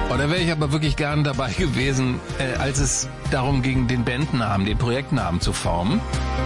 Oh, da wäre ich aber wirklich gern dabei gewesen, als es darum ging, den Bandnamen, den Projektnamen zu formen.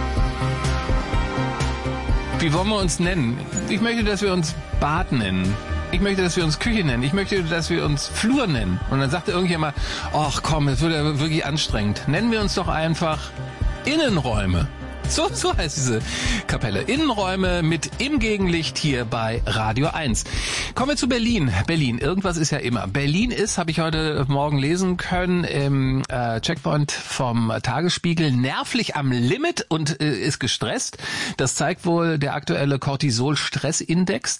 Wie wollen wir uns nennen? Ich möchte, dass wir uns Bad nennen. Ich möchte, dass wir uns Küche nennen. Ich möchte, dass wir uns Flur nennen. Und dann sagte irgendjemand, ach komm, das wird ja wirklich anstrengend. Nennen wir uns doch einfach Innenräume. So heißt diese Kapelle. Innenräume mit im Gegenlicht hier bei Radio 1. Kommen wir zu Berlin. Berlin, irgendwas ist ja immer. Berlin ist, habe ich heute Morgen lesen können, im Checkpoint vom Tagesspiegel nervlich am Limit und ist gestresst. Das zeigt wohl der aktuelle Cortisol-Stressindex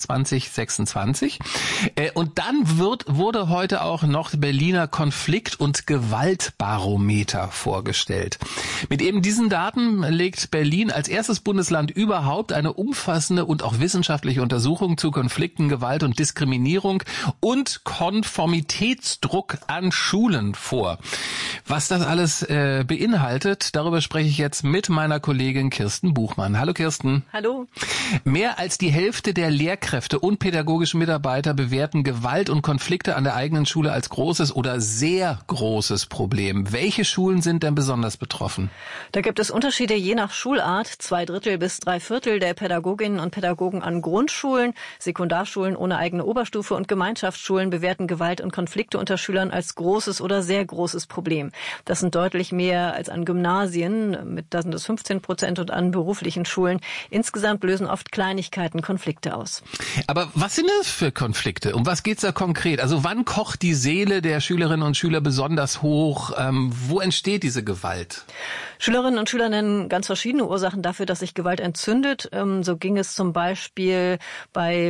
2026. Und dann wurde heute auch noch Berliner Konflikt- und Gewaltbarometer vorgestellt. Mit eben diesen Daten legt Berlin als erstes Bundesland überhaupt eine umfassende und auch wissenschaftliche Untersuchung zu Konflikten, Gewalt und Diskriminierung und Konformitätsdruck an Schulen vor. Was das alles beinhaltet, darüber spreche ich jetzt mit meiner Kollegin Kirsten Buchmann. Hallo Kirsten. Hallo. Mehr als die Hälfte der Lehrkräfte und pädagogischen Mitarbeiter bewerten Gewalt und Konflikte an der eigenen Schule als großes oder sehr großes Problem. Welche Schulen sind denn besonders betroffen? Da gibt es Unterschiede je nach Schulart. 2/3 bis 3/4 der Pädagoginnen und Pädagogen an Grundschulen, Sekundarschulen ohne eigene Oberstufe und Gemeinschaftsschulen bewerten Gewalt und Konflikte unter Schülern als großes oder sehr großes Problem. Das sind deutlich mehr als an Gymnasien, da sind es 15% und an beruflichen Schulen. Insgesamt lösen oft Kleinigkeiten Konflikte aus. Aber was sind das für Konflikte? Um was geht's da konkret? Also wann kocht die Seele der Schülerinnen und Schüler besonders hoch? Wo entsteht diese Gewalt? Schülerinnen und Schüler nennen ganz verschiedene Ursachen dafür, dass sich Gewalt entzündet. So ging es zum Beispiel bei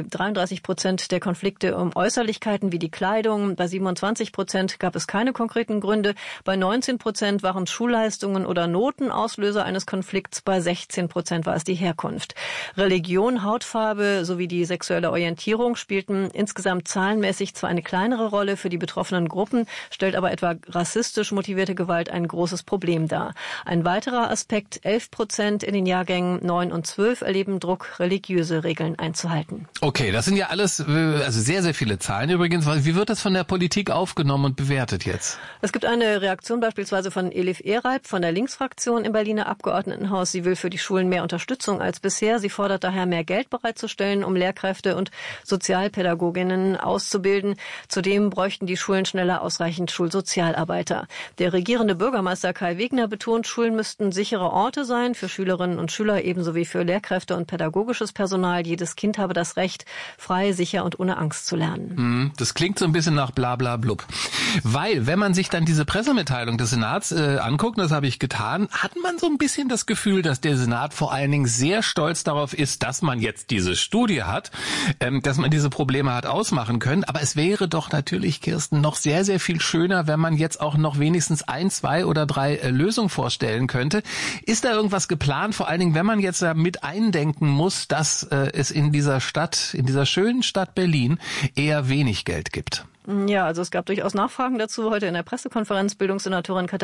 33% der Konflikte um Äußerlichkeiten wie die Kleidung. Bei 27% gab es keine konkreten Gründe. Bei 19% waren Schulleistungen oder Noten Auslöser eines Konflikts. Bei 16% war es die Herkunft. Religion, Hautfarbe sowie die sexuelle Orientierung spielten insgesamt zahlenmäßig zwar eine kleinere Rolle für die betroffenen Gruppen, stellt aber etwa rassistisch motivierte Gewalt ein großes Problem dar. Ein weiterer Aspekt, 11% in den Jahrgängen 9 und 12 erleben Druck, religiöse Regeln einzuhalten. Okay, das sind ja alles, also sehr, sehr viele Zahlen übrigens. Wie wird das von der Politik aufgenommen und bewertet jetzt? Es gibt eine Reaktion beispielsweise von Elif Ereib von der Linksfraktion im Berliner Abgeordnetenhaus. Sie will für die Schulen mehr Unterstützung als bisher. Sie fordert daher mehr Geld bereitzustellen, um Lehrkräfte und Sozialpädagoginnen auszubilden. Zudem bräuchten die Schulen schneller ausreichend Schulsozialarbeiter. Der regierende Bürgermeister Kai Wegner betont, Schulen müssten sichere Orte sein für Schülerinnen und Schüler ebenso wie für Lehrkräfte und pädagogisches Personal. Jedes Kind habe das Recht, frei, sicher und ohne Angst zu lernen. Das klingt so ein bisschen nach bla bla blub. Weil, wenn man sich dann diese Pressemitteilung des Senats anguckt, das habe ich getan, hat man so ein bisschen das Gefühl, dass der Senat vor allen Dingen sehr stolz darauf ist, dass man jetzt diese Studie hat, dass man diese Probleme hat ausmachen können. Aber es wäre doch natürlich, Kirsten, noch sehr, sehr viel schöner, wenn man jetzt auch noch wenigstens 1, 2 oder 3 Lösungen vorstellen könnte. Ist da irgendwas geplant, vor allen Dingen, wenn man jetzt da mit eindenken muss, dass es in dieser Stadt, in dieser schönen Stadt Berlin eher wenig Geld gibt? Ja, also es gab durchaus Nachfragen dazu heute in der Pressekonferenz. Bildungssenatorin